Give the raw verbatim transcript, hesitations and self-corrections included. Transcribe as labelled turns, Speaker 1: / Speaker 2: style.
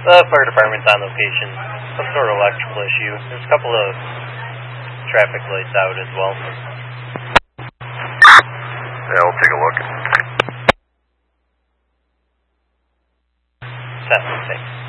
Speaker 1: The fire department's on location. Some sort of electrical issue. There's a couple of traffic lights out as well.
Speaker 2: Yeah, I'll take a look.
Speaker 1: Seven, six.